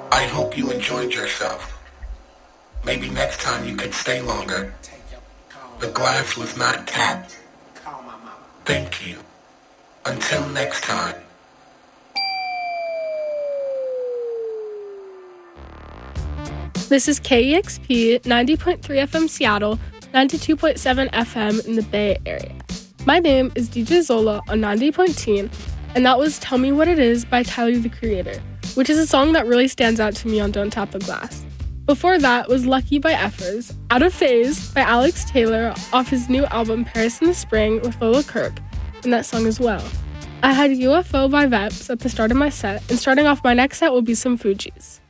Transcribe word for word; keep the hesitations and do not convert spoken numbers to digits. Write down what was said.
I hope you enjoyed yourself. Maybe next time you could stay longer. The glass was not tapped. Thank you. Until next time. This is K E X P ninety point three F M Seattle, ninety-two point seven F M in the Bay Area. My name is D J Zola on ninety point one, and that was Tell Me What It Is by Tyler, the Creator, which is a song that really stands out to me on Don't Tap the Glass. Before that was Lucky by Effers, Out of Phase by Alex Taylor off his new album Paris in the Spring with Lola Kirk, and that song as well. I had U F O by Veps at the start of my set, and starting off my next set will be some Fugees.